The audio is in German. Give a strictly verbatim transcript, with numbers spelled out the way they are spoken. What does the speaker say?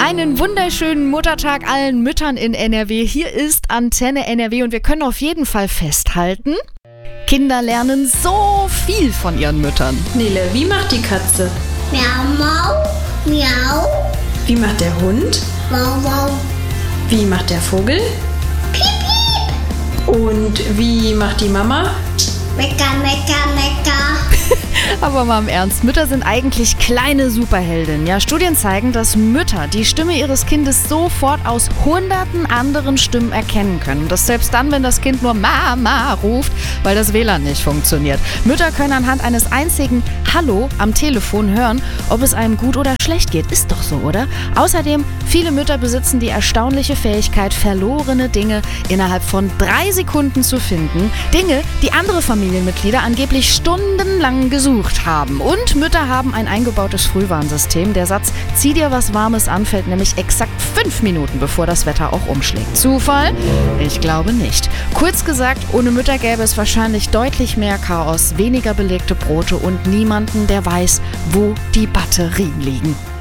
Einen wunderschönen Muttertag allen Müttern in N R W. Hier ist Antenne N R W und wir können auf jeden Fall festhalten, Kinder lernen so viel von ihren Müttern. Nele, wie macht die Katze? Miau, mau, miau. Wie macht der Hund? Wow, wow. Wie macht der Vogel? Piep, piep. Und wie macht die Mama? Mecker, mecker, mecker. Aber mal im Ernst, Mütter sind eigentlich kleine Superheldinnen. Ja, Studien zeigen, dass Mütter die Stimme ihres Kindes sofort aus hunderten anderen Stimmen erkennen können. Das selbst dann, wenn das Kind nur Mama ruft, weil das W L A N nicht funktioniert. Mütter können anhand eines einzigen Hallo am Telefon hören, ob es einem gut oder schlecht geht. Ist doch so, oder? Außerdem, viele Mütter besitzen die erstaunliche Fähigkeit, verlorene Dinge innerhalb von drei Sekunden zu finden. Dinge, die andere Familienmitglieder angeblich stundenlang gesucht haben. Und Mütter haben ein eingebautes Frühwarnsystem. Der Satz, zieh dir was Warmes an, fällt nämlich exakt fünf Minuten, bevor das Wetter auch umschlägt. Zufall? Ich glaube nicht. Kurz gesagt, ohne Mütter gäbe es wahrscheinlich deutlich mehr Chaos, weniger belegte Brote und niemanden, der weiß, wo die Batterien liegen.